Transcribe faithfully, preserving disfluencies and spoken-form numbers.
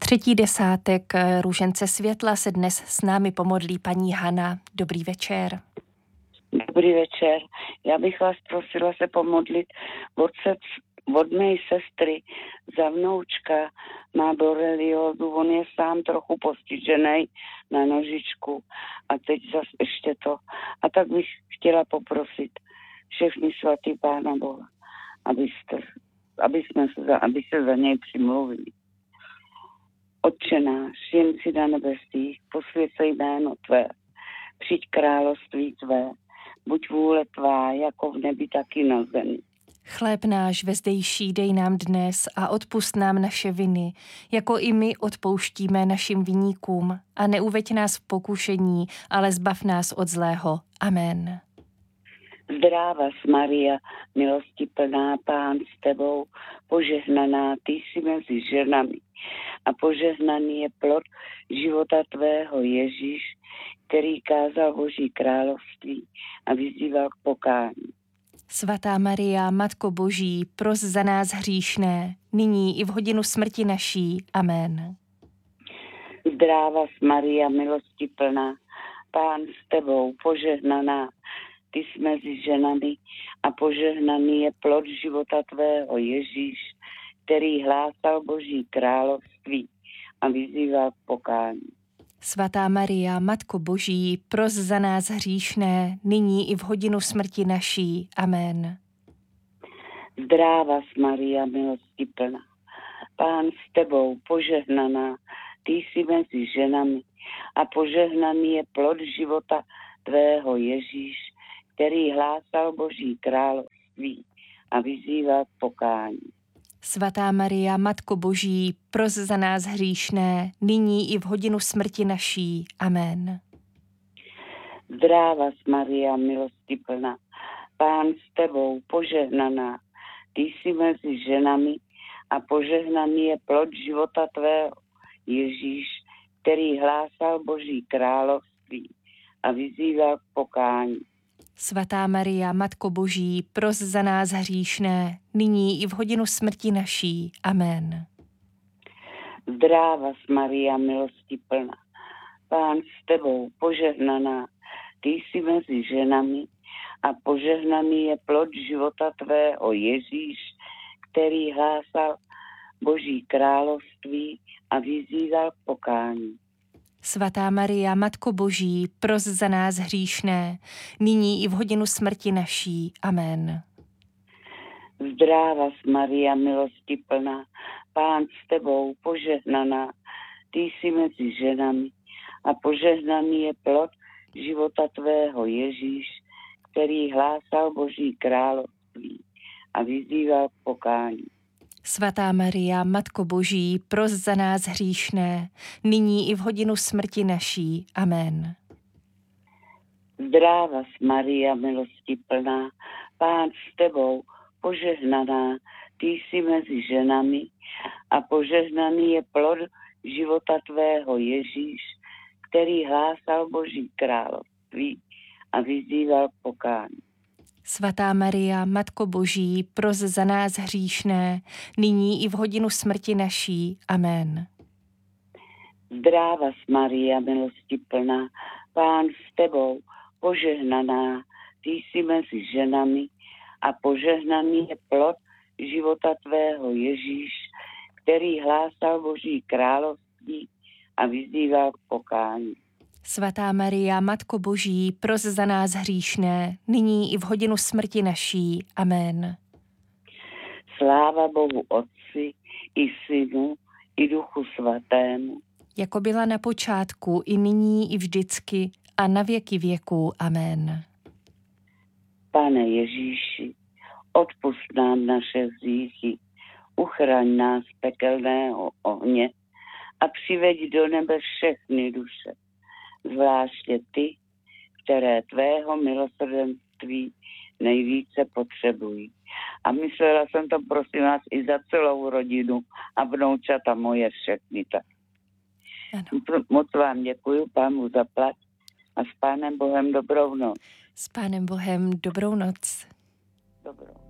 Třetí desátek Růžence světla se dnes s námi pomodlí paní Hana. Dobrý večer. Dobrý večer. Já bych vás prosila se pomodlit od, se, od mé sestry za vnoučka. Má boreliózu, on je sám trochu postižený na nožičku a teď zase ještě to. A tak bych chtěla poprosit všechny svatý Pána Boha, abyste, aby, jsme se za, aby se za něj přimluvili. Otče náš, jen si na nebesích, posvěcej jméno tvé, přijď království tvé, buď vůle tvá, jako v nebi, tak i na zemi. Chléb náš vezdejší dej nám dnes a odpusť nám naše viny, jako i my odpouštíme našim viníkům. A neuveď nás v pokušení, ale zbav nás od zlého. Amen. Zdráva Maria, milosti plná, Pán s tebou, požehnaná ty jsi mezi ženami a požehnaný je plod života tvého Ježíš, který kázal Boží království a vyzýval k pokání. Svatá Maria, Matko Boží, pros za nás hříšné, nyní i v hodinu smrti naší. Amen. Zdráva Maria, milosti plná, Pán s tebou, požehnaná ty jsi mezi ženami a požehnaný je plod života tvého Ježíš, který hlásal Boží království a vyzýval k pokání. Svatá Maria, Matko Boží, pros za nás hříšné, nyní i v hodinu smrti naší. Amen. Zdráva Maria, milosti plná, Pán s tebou, požehnaná ty jsi mezi ženami a požehnaný je plod života tvého Ježíš, který hlásal Boží království a vyzýval k pokání. Svatá Maria, Matko Boží, pros za nás hříšné, nyní i v hodinu smrti naší. Amen. Zdráva Maria, milosti plná, Pán s tebou, požehnaná ty jsi mezi ženami a požehnaný je plod života tvého Ježíš, který hlásal Boží království a vyzýval k pokání. Svatá Maria, Matko Boží, pros za nás hříšné, nyní i v hodinu smrti naší. Amen. Zdráva Maria, milosti plná, Pán s tebou, požehnaná ty jsi mezi ženami a požehnaný je plod života tvého Ježíš, který hlásal Boží království a vyzýval k pokání. Svatá Maria, Matko Boží, pros za nás hříšné, nyní i v hodinu smrti naší. Amen. Zdráva Maria, milosti plná, Pán s tebou, požehnaná ty jsi mezi ženami a požehnaný je plod života tvého Ježíš, který hlásal Boží království a vyzýval k pokání. Svatá Maria, Matko Boží, pros za nás hříšné, nyní i v hodinu smrti naší. Amen. Zdráva Maria, milosti plná, Pán s tebou, požehnaná ty jsi mezi ženami a požehnaný je plod života tvého Ježíš, který hlásal Boží království a vyzýval k pokání. Svatá Maria, Matko Boží, pros za nás hříšné, nyní i v hodinu smrti naší. Amen. Zdráva Maria, milosti plná, Pán s tebou, požehnaná ty jsi mezi ženami a požehnaný je plod života tvého Ježíš, který hlásal Boží království a vyzýval k pokání. Svatá Maria, Matko Boží, pros za nás hříšné, nyní i v hodinu smrti naší. Amen. Sláva Bohu Otci i Synu i Duchu Svatému. Jako byla na počátku, i nyní, i vždycky, a na věky věků. Amen. Pane Ježíši, odpusť nám naše hříchy, uchraň nás z pekelného ohně a přiveď do nebe všechny duše, zvláště ty, které tvého milosrdenství nejvíce potřebují. A myslela jsem to, prosím vás, i za celou rodinu a vnoučata moje všechny. Tak. Moc vám děkuju, Pánu zaplať a s Pánem Bohem dobrou noc. S Pánem Bohem dobrou noc. Dobrou.